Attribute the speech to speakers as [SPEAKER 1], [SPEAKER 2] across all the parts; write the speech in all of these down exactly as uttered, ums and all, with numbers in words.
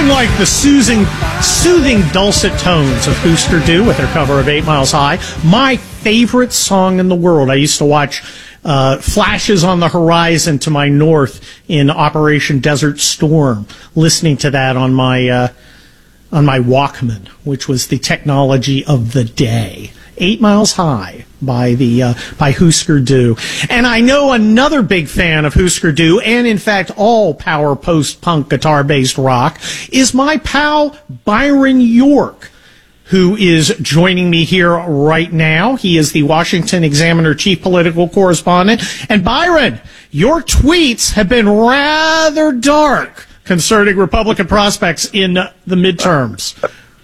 [SPEAKER 1] Like the soothing, soothing dulcet tones of Husker Du with their cover of Eight Miles High. My favorite song in the world. I used to watch uh, flashes on the horizon to my north in Operation Desert Storm, listening to that on my uh, on my Walkman, which was the technology of the day. Eight Miles High by the uh, by Husker Du. And I know another big fan of Husker Du, and in fact all power post-punk guitar-based rock, is my pal Byron York, who is joining me here right now. He is the Washington Examiner chief political correspondent. And Byron, your tweets have been rather dark concerning Republican prospects in the midterms.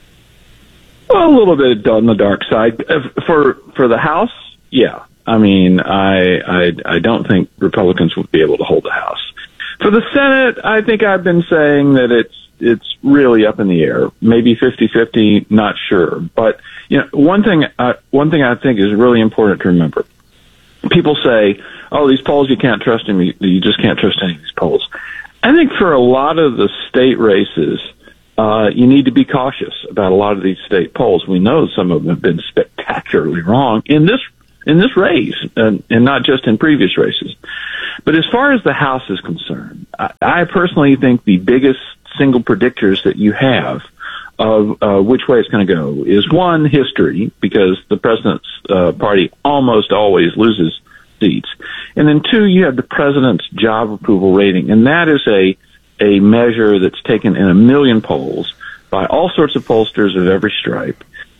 [SPEAKER 2] Well, a little bit on the dark side. For for the House, yeah. I mean, I, I I don't think Republicans would be able to hold the House. For the Senate, I think I've been saying that it's it's really up in the air. Maybe fifty-fifty, not sure. But you know, one thing uh, one thing I think is really important to remember. People say, "Oh, these polls, you can't trust them. You, you just can't trust any of these polls." I think for a lot of the state races, Uh, you need to be cautious about a lot of these state polls. We know some of them have been spectacularly wrong in this in this race, and, and not just in previous races. But as far as the House is concerned, I, I personally think the biggest single predictors that you have of uh, which way it's going to go is, one, history, because the president's uh, party almost always loses seats. And then, two, you have the president's job approval rating, and that is a a measure that's taken in a million polls by all sorts of pollsters of every stripe.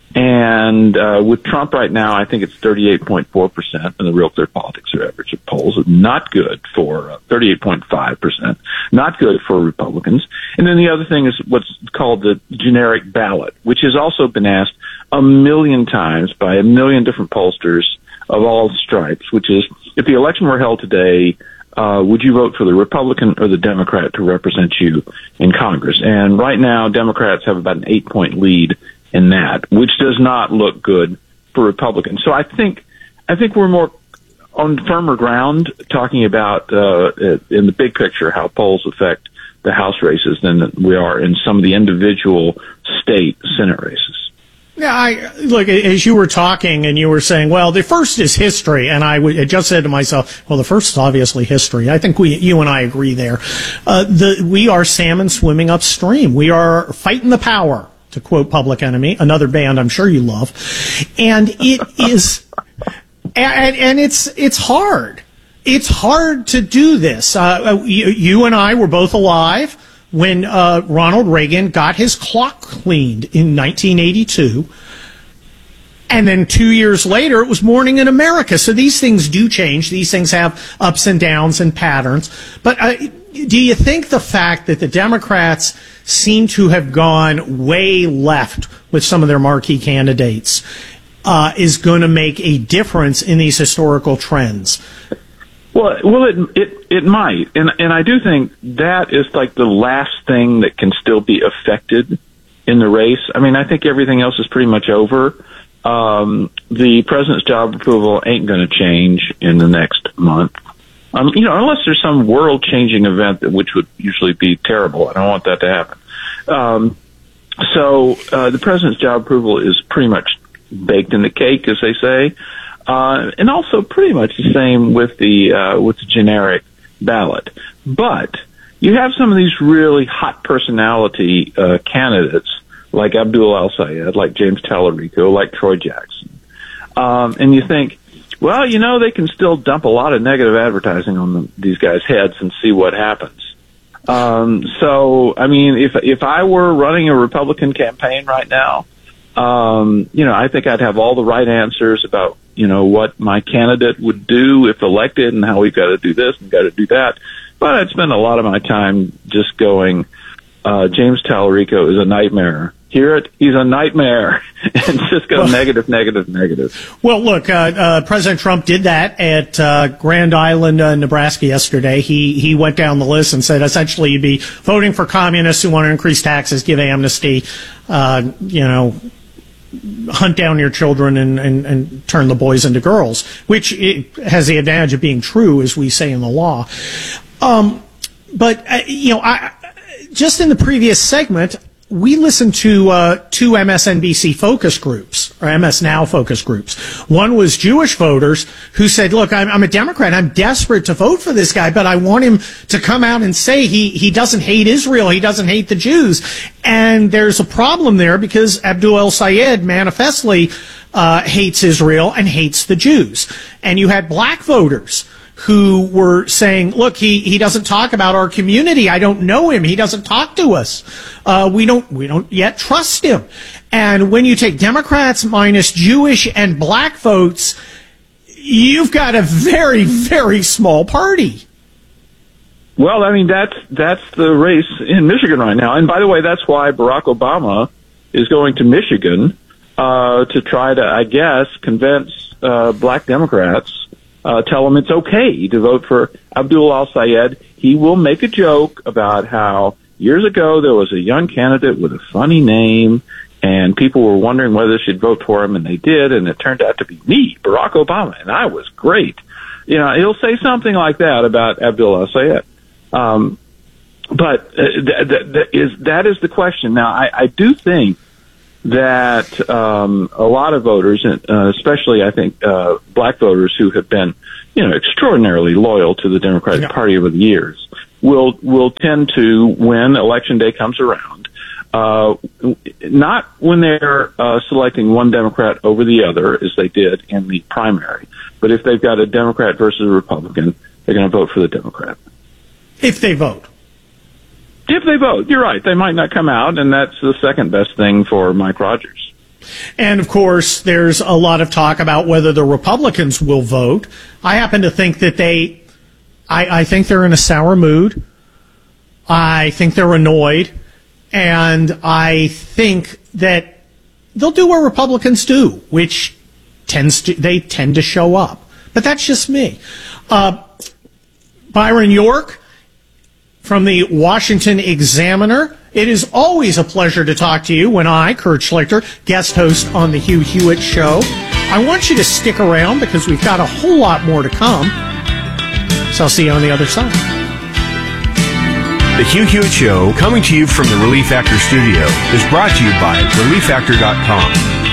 [SPEAKER 2] And uh, with Trump right now, I think it's thirty-eight point four percent, and the Real Clear Politics are average of polls. Not good for uh, thirty-eight point five percent, not good for Republicans. And then the other thing is what's called the generic ballot, which has also been asked a million times by a million different pollsters of all stripes, which is, if the election were held today, Uh, would you vote for the Republican or the Democrat to represent you in Congress? And right now, Democrats have about an eight-point lead in that, which does not look good for Republicans. So I think, I think we're more on firmer ground talking about uh, in the big picture how polls affect the House races than we are in some of the individual state Senate races.
[SPEAKER 1] Yeah, I look, as you were talking and you were saying, well, the first is history, and I, w- I just said to myself, well, the first is obviously history. I think we, you and I agree there. Uh, the, we are salmon swimming upstream. We are fighting the power, to quote Public Enemy, another band I'm sure you love. And it is, and, and it's, it's hard. It's hard to do this. Uh, you, you and I were both alive when uh, Ronald Reagan got his clock cleaned in nineteen eighty-two. And then two years later, it was Morning in America. So these things do change. These things have ups and downs and patterns. But uh, do you think the fact that the Democrats seem to have gone way left with some of their marquee candidates uh, is going to make a difference in these historical trends?
[SPEAKER 2] Well, well, it it it might, and and I do think that is like the last thing that can still be affected in the race. I mean, I think everything else is pretty much over. Um, the president's job approval ain't going to change in the next month, um, you know, unless there's some world-changing event that, which would usually be terrible. I don't want that to happen. Um, so uh, the president's job approval is pretty much baked in the cake, as they say. Uh, and also pretty much the same with the, uh, with the generic ballot. But you have some of these really hot personality, uh, candidates like Abdul al-Sayed, like James Tallarico, like Troy Jackson. Um, and you think, well, you know, they can still dump a lot of negative advertising on them, these guys' heads and see what happens. Um, so, I mean, if, if I were running a Republican campaign right now, um, you know, I think I'd have all the right answers about, you know, what my candidate would do if elected and how we've got to do this and got to do that. But I'd spend a lot of my time just going, uh, James Tallarico is a nightmare. Hear it? He's a nightmare. And just go well, negative, negative, negative.
[SPEAKER 1] Well, look, uh, uh, President Trump did that at uh, Grand Island, uh, Nebraska yesterday. He he went down the list and said essentially you'd be voting for communists who want to increase taxes, give amnesty, uh, you know, hunt down your children and, and, and turn the boys into girls, which it has the advantage of being true, as we say in the law. Um, but, uh, you know, I, just in the previous segment, we listened to uh, two M S N B C focus groups, or M S Now focus groups. One was Jewish voters who said, look, I'm, I'm a Democrat. I'm desperate to vote for this guy, but I want him to come out and say he, he doesn't hate Israel. He doesn't hate the Jews. And there's a problem there because Abdul El-Sayed manifestly uh, hates Israel and hates the Jews. And you had black voters who were saying, look, he, he doesn't talk about our community. I don't know him. He doesn't talk to us. Uh, we don't, we don't yet trust him. And when you take Democrats minus Jewish and black votes, you've got a very, very small party.
[SPEAKER 2] Well, I mean, that's, that's the race in Michigan right now. And by the way, that's why Barack Obama is going to Michigan, uh, to try to, I guess, convince, uh, black Democrats Uh, tell him it's okay to vote for Abdul El-Sayed. He will make a joke about how years ago there was a young candidate with a funny name, and people were wondering whether they should vote for him, and they did, and it turned out to be me, Barack Obama, and I was great. You know, he'll say something like that about Abdul El-Sayed. Um, but uh, th- th- th- is, that is the question. Now, I, I do think that um, a lot of voters, uh, especially I think uh, black voters who have been, you know, extraordinarily loyal to the Democratic yeah. Party over the years, will will tend to, when Election Day comes around, uh, not when they're uh, selecting one Democrat over the other, as they did in the primary, but if they've got a Democrat versus a Republican, they're going to vote for the Democrat.
[SPEAKER 1] If they vote.
[SPEAKER 2] If they vote, you're right. They might not come out, and that's the second best thing for Mike Rogers.
[SPEAKER 1] And, of course, there's a lot of talk about whether the Republicans will vote. I happen to think that they, I, I think they're in a sour mood. I think they're annoyed. And I think that they'll do what Republicans do, which tends to, they tend to show up. But that's just me. Uh, Byron York, from the Washington Examiner. It is always a pleasure to talk to you when I, Kurt Schlichter, guest host on the Hugh Hewitt Show. I want you to stick around because we've got a whole lot more to come. So I'll see you on the other side.
[SPEAKER 3] The Hugh Hewitt Show, coming to you from the Relief Factor studio, is brought to you by relief factor dot com.